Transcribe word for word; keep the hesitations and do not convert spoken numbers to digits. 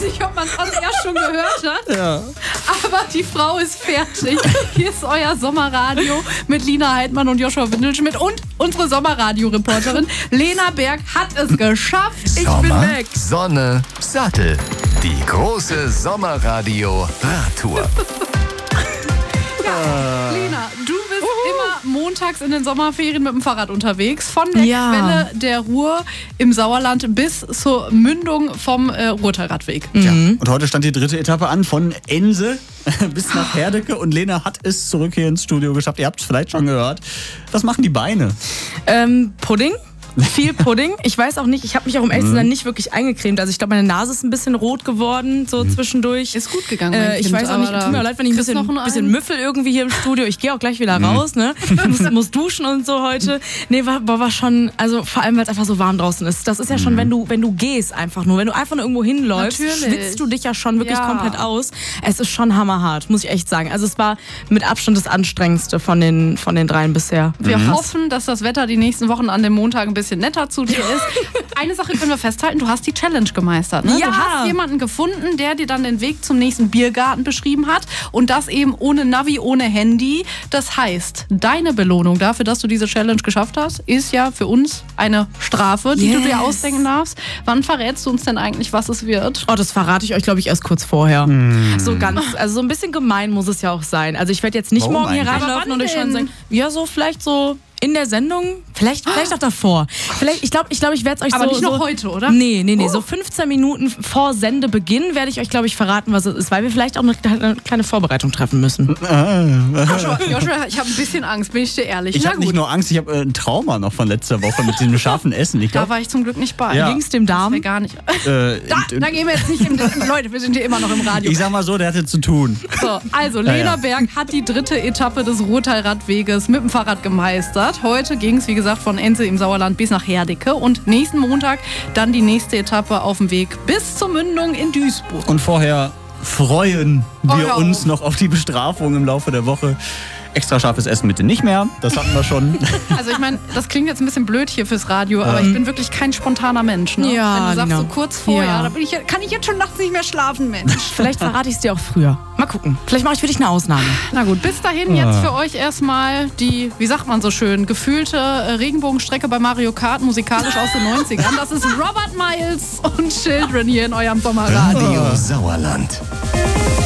nicht, ob man es erst schon gehört hat. Ja. Aber die Frau ist fertig. Hier ist euer Sommerradio mit Lina Heidmann und Joshua Windelschmidt und unsere Sommerradio-Reporterin Lena Berg hat es geschafft. Ich Sommer, bin weg. Sonne, Sattel. Die große Sommerradio-Radtour. Ja, Lena, du bist immer montags in den Sommerferien mit dem Fahrrad unterwegs. Von der Ja. Quelle der Ruhr im Sauerland bis zur Mündung vom äh, Ruhrtalradweg. Ja. Und heute stand die dritte Etappe an, von Ense bis nach Herdecke. Und Lena hat es zurück hier ins Studio geschafft. Ihr habt es vielleicht schon gehört. Was machen die Beine? Ähm, Pudding. Viel Pudding. Ich weiß auch nicht, ich habe mich auch um ehrlich zu sein nicht wirklich eingecremt. Also ich glaube, meine Nase ist ein bisschen rot geworden, so zwischendurch. Ist gut gegangen, mein Äh, ich Kind, weiß auch nicht, aber tut mir da leid, wenn ich ein kriegst bisschen, noch einen bisschen ein. müffel irgendwie hier im Studio. Ich gehe auch gleich wieder raus, ne? muss, muss duschen und so heute. Nee, war, war, war schon, also vor allem, weil es einfach so warm draußen ist. Das ist ja schon, wenn du, wenn du gehst einfach nur, wenn du einfach nur irgendwo hinläufst, Natürlich. schwitzt du dich ja schon wirklich Ja. komplett aus. Es ist schon hammerhart, muss ich echt sagen. Also es war mit Abstand das anstrengendste von den, von den dreien bisher. Wir hoffen, dass das Wetter die nächsten Wochen an dem Montag ein bisschen netter zu dir ist. Eine Sache können wir festhalten, du hast die Challenge gemeistert. Ne? Ja. Du hast jemanden gefunden, der dir dann den Weg zum nächsten Biergarten beschrieben hat und das eben ohne Navi, ohne Handy. Das heißt, deine Belohnung dafür, dass du diese Challenge geschafft hast, ist ja für uns eine Strafe, die Yes. du dir ausdenken darfst. Wann verrätst du uns denn eigentlich, was es wird? Oh, das verrate ich euch, glaube ich, erst kurz vorher. So ganz, also so ein bisschen gemein muss es ja auch sein. Also ich werde jetzt nicht Warum morgen hier eigentlich? reinlaufen Aber und euch schon wann sagen, ja, so vielleicht so in der Sendung, vielleicht, vielleicht auch davor. Vielleicht, ich glaube, ich, glaub, ich werde es euch Aber so... nicht noch so, heute, oder? Nee, nee, nee, so fünfzehn Minuten vor Sendebeginn werde ich euch, glaube ich, verraten, was es ist, weil wir vielleicht auch eine, eine kleine Vorbereitung treffen müssen. Joshua, Joshua, ich habe ein bisschen Angst, bin ich dir ehrlich. Ich Na habe nicht gut, nur Angst, ich habe äh, ein Trauma noch von letzter Woche mit diesem scharfen Essen. Ich da glaub, war ich zum Glück nicht bei. Ja. Ging es dem Das Darm? wär gar nicht. äh, Da, da gehen wir jetzt nicht im Leute, wir sind hier immer noch im Radio. ich sag mal so, der hatte zu tun. So, also Lena ja. Berg hat die dritte Etappe des Ruhrtalradweges mit dem Fahrrad gemeistert. Heute ging es, wie gesagt, von Ense im Sauerland bis nach Herdecke und nächsten Montag dann die nächste Etappe auf dem Weg bis zur Mündung in Duisburg. Und vorher freuen wir Oh, ja. uns noch auf die Bestrafung im Laufe der Woche. Extra scharfes Essen bitte nicht mehr, das hatten wir schon. Also ich meine, das klingt jetzt ein bisschen blöd hier fürs Radio, aber ich bin wirklich kein spontaner Mensch. Ne? Ja, Wenn du sagst, Lina. so kurz vorher, Ja. da bin ich, kann ich jetzt schon nachts nicht mehr schlafen, Mensch. Vielleicht verrate ich es dir auch früher. Mal gucken. Vielleicht mache ich für dich eine Ausnahme. Na gut, bis dahin jetzt für euch erstmal die, wie sagt man so schön, gefühlte äh, Regenbogenstrecke bei Mario Kart, musikalisch aus den neunzigern. Das ist Robert Miles und Children hier in eurem Sommerradio. Sauerland.